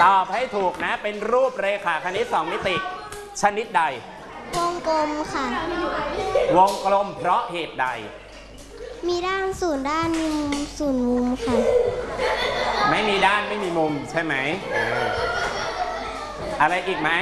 ตอบให้ถูกนะเป็นรูปเรขาคณิต2มิติชนิดใดวงกลมค่ะวงกลมเพราะเหตุใดมีด้านศูนย์ด้านมีมุมศูนย์มุมค่ะไม่มีด้านไม่มีมุมใช่ไหมอะไรอีกไหม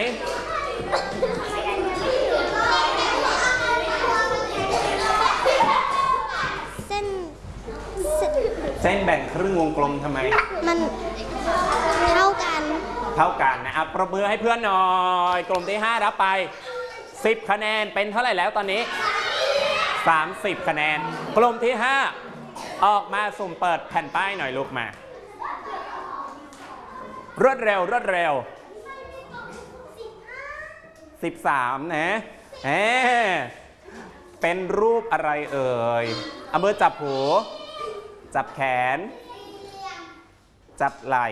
เส้นแบ่งครึ่งวงกลมทำไมมันเท่ากันนะปรบมือให้เพื่อนหน่อยกลุ่มที่5รับไป10คะแนนเป็นเท่าไหร่แล้วตอนนี้30คะแนนกลุ่มที่5ออกมาสุ่มเปิดแผ่นป้ายหน่อยลูกมารวดเร็ว13นะเป็นรูปอะไรเอ่ยเอามือจับหูจับแขนจับไหล่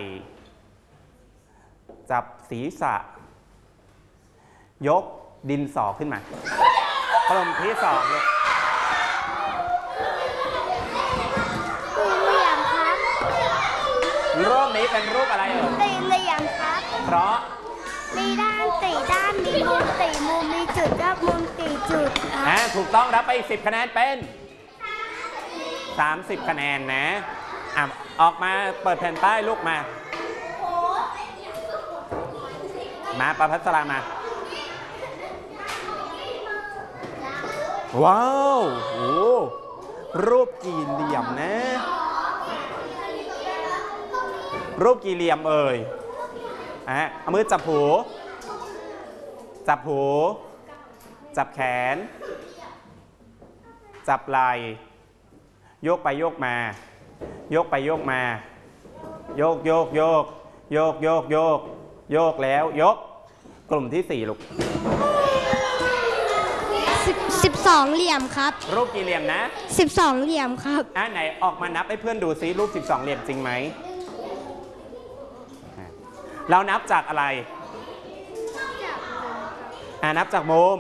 จับศีรษะยกดินสอขึ้นมากลุ่มที่2เลยรูปนี้เป็นรูปอะไรเอ่ยสี่เหลี่ยมครับเพราะมีด้าน4ด้านมีมุม4มุมมีจุดยอดมุม4จุดถูกต้องรับไป10คะแนนเป็น30คะแนนนะออกมาเปิดแผ่นป้ายลูกมาประภัสรามาว้าวโอ้รูปกี่เหลี่ยมนะรูปกี่เหลี่ยมเอ่ยเอามือจับหูจับแขนจับไหล่โยกไปโยกมาโยกไปโยกมาโยกแล้วยกกลุ่มที่4ลูก 12เหลี่ยมครับรูปกี่เหลี่ยมนะ 12เหลี่ยมครับไหนออกมานับให้เพื่อนดูซิรูป12เหลี่ยมจริงไหมเรานับจากอะไรนับจากมุม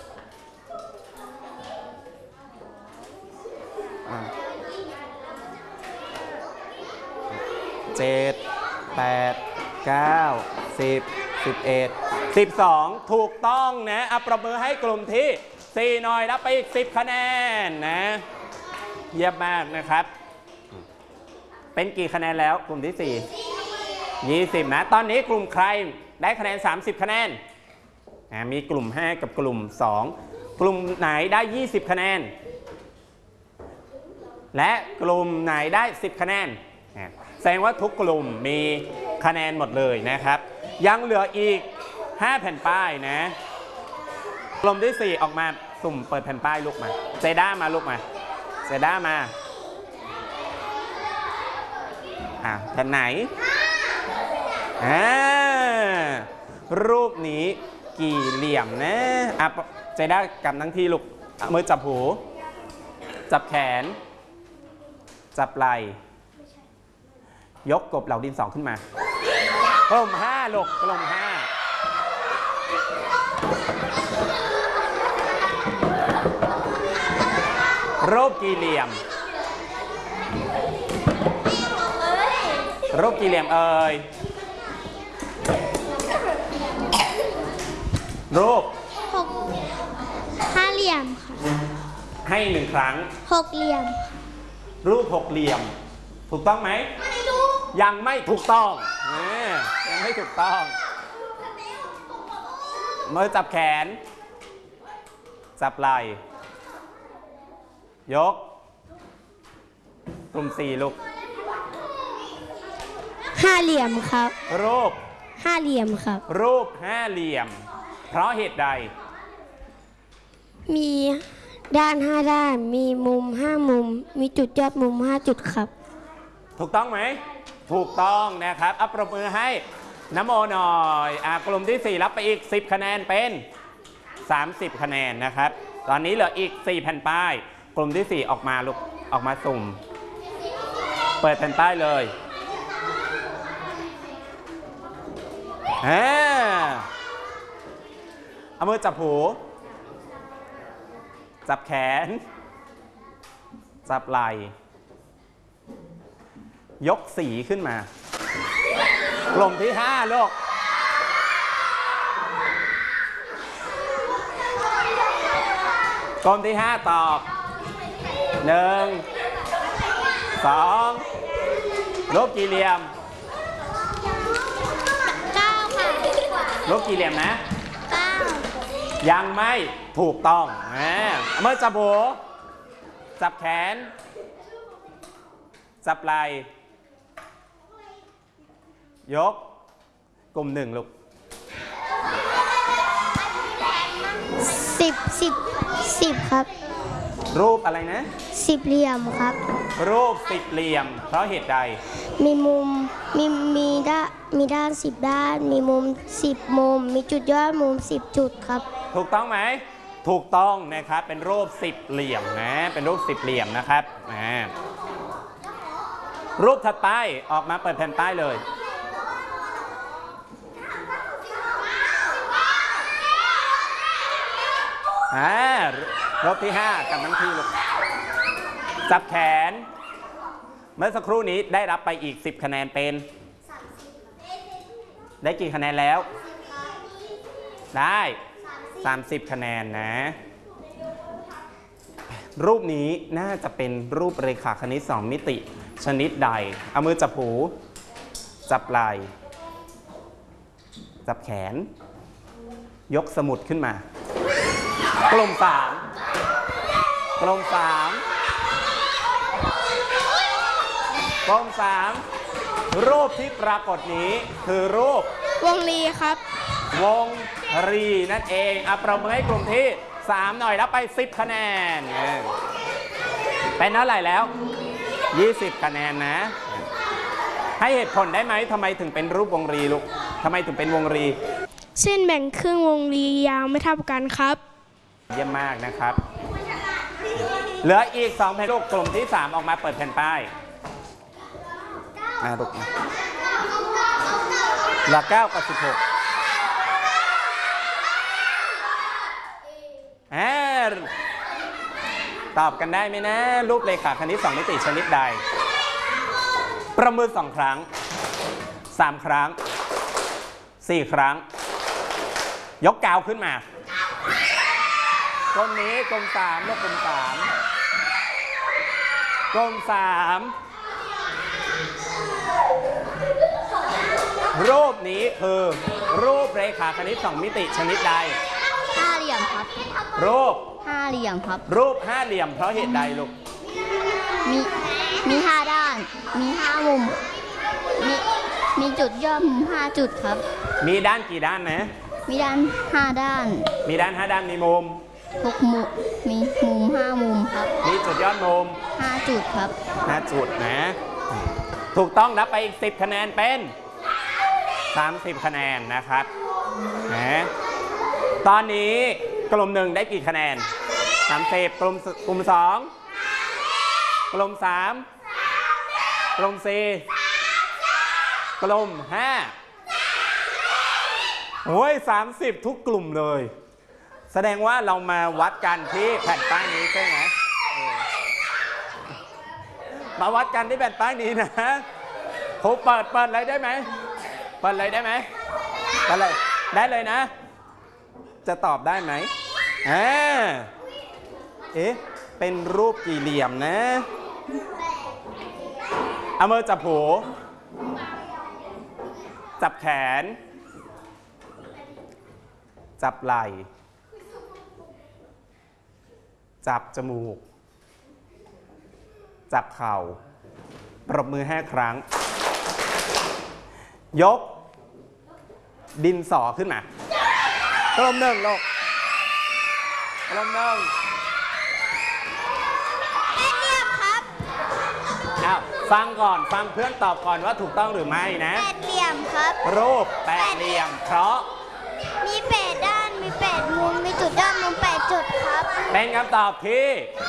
7 8 9 10 11 12ถูกต้องนะปรบมือให้กลุ่มที่4หน่อยรับไปอีก10คะแนนนะเยี่ยมมากนะครับเป็นกี่คะแนนแล้วกลุ่มที่4 20นะตอนนี้กลุ่มใครได้คะแนน30คะแนนมีกลุ่ม5กับกลุ่ม2กลุ่มไหนได้20คะแนนและกลุ่มไหนได้10คะแนนแสดงว่าทุกกลุ่มมีคะแนนหมดเลยนะครับยังเหลืออีก5แผ่นป้ายนะกลุ่มที่4ออกมาสุ่มเปิดแผ่นป้ายลูกมาเซด้ามาลูกมาเซด้ามาแผ่นไหนรูปนี้กี่เหลี่ยมนะเซด้ากำทั้งที่ลูกมือจับหูจับแขนจับไหล่ยกกบเหล่าดินสอขึ้นมากลุ่ม5ลูกกลุ่ม5รูปกี่เหลี่ยมรูปกี่เหลี่ยมเอ่ยรูป 5เหลี่ยมค่ะให้1ครั้ง 6เหลี่ยมรูป6เหลี่ยมถูกต้องไหมยังไม่ถูกต้องยังไม่ถูกต้องมือจับแขนจับไหล่ยกกลุ่ม4ลูก 5เหลี่ยมครับรูป 5เหลี่ยมครับรูป5เหลี่ยมเพราะเหตุใดมีด้าน5ด้านมีมุม5มุมมีจุดยอดมุม5จุดครับถูกต้องไหมถูกต้องนะครับปรบมือให้นโมหน่อยกลุ่มที่4รับไปอีก10คะแนนเป็น30คะแนนนะครับตอนนี้เหลืออีก4แผ่นป้ายกลุ่มที่4ออกมาลูกออกมาสุ่มเปิดแผ่นป้ายเลยเอามือจับหูจับแขนจับไหล่ยกสีขึ้นมากลุ่มที่5ลูกกลุ่มที่5ตอบ1 2รูปกี่เหลี่ยม 9 ค่ะรูปกี่เหลี่ยมนะ 9 ยังไม่ถูกต้องเมื่อจับหัวจับแขนจับไหล่ยกกลุ่ม1ลูก 10 ครับรูปอะไรนะ 10 เหลี่ยมครับรูป10เหลี่ยมเพราะเหตุใดมีมุมมีด้าน10 ด้าน มีมุม10 มุม มีจุดยอดมุม10 จุดครับถูกต้องไหมถูกต้องนะครับเป็นรูป10เหลี่ยมนะเป็นรูป10เหลี่ยมนะครับรูปถัดไปออกมาเปิดแผ่นป้ายเลยรูปที่5กับน้ำที่ลูกจับแขนเมื่อสักครู่นี้ได้รับไปอีก10คะแนนเป็นได้กี่คะแนนแล้วได้30คะแนนนะรูปนี้น่าจะเป็นรูปเรขาคณิต2มิติชนิดใดเอามือจับหูจับไหล่จับแขนยกสมุดขึ้นมากลุ่ม3กลุ่มรูปที่ปรากฏนี้คือรูปวงรีครับวงรีนั่นเองประเมินให้กลุ่มที่3หน่อยแล้วไป10คะแนนเป็นเท่าไหร่แล้ว20คะแนนนะให้เหตุผลได้ไหมทำไมถึงเป็นรูปวงรีลูกทำไมถึงเป็นวงรีเส้นแบ่งครึ่งวงรียาวไม่เท่ากันครับเยี่ยมมากนะครับเหลืออีก2แผ่นลูกกลุ่มที่3ออกมาเปิดแผ่นป้ายลูกหลัก9กับ16ตอบกันได้ไหมนะรูปเรขาคณิต2มิติชนิดใดประมือ2ครั้ง3ครั้ง4ครั้งยกกาวขึ้นมากลุ่มนี้กลุ่ม3ลูกกลุ่ม3รูปนี้คือรูปเรขาคณิต2มิติชนิดใด 5 เหลี่ยมครับรูป 5 เหลี่ยมครับรูป5เหลี่ยมเพราะเหตุใดลูกมี5 ด้านมี5 มุมมีจุดยอดมุม5 จุดครับมีด้านกี่ด้านนะมีด้าน5 ด้านมีด้าน5ด้านมีมุม 6 มุมมีมุม5 มุมครับมีจุดยอดมุม 5 จุดครับ 5 จุดนะถูกต้องรับไปอีก10คะแนนเป็น30คะแนนนะครับตอนนี้กลุ่ม1ได้กี่คะแนน30กลุ่ม2กลุ่ม3กลุ่ม4กลุ่ม5โอ้ย30ทุกกลุ่มเลยแสดงว่าเรามาวัดกันที่แผ่นป้ายนี้ใช่ไหมมาวัดกันที่แผ่นป้ายนี้นะครูเปิดเลยได้ไหมเปิดเลยได้ไหมเปิดเลยได้เลยนะจะตอบได้ไหมเป็นรูปกี่เหลี่ยมนะเอามือจับหูจับแขนจับไหล่จับจมูกจับเข่าปรบมือ5 ครั้งยกดินสอขึ้นมากลุ่ม1ลูกกลุ่ม1 ฟังก่อนฟังเพื่อนตอบก่อนว่าถูกต้องหรือไม่นะ 8 เหลี่ยมครับรูป8เหลี่ยมเพราะมี8 ด้านมี8 มุมมีจุดยอดมุม8 จุดครับเป็นคำตอบที่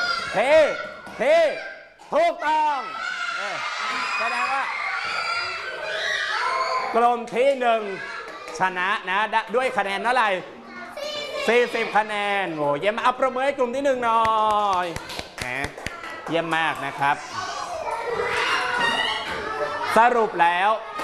ถูกต้องแสดงว่ากลุ่มที่1ชนะนะด้วยคะแนนเท่าไหร่40คะแนนโอ้เยี่ยมประมือให้กลุ่มที่1หน่อยเยี่ยมมากนะครับสรุปแล้ว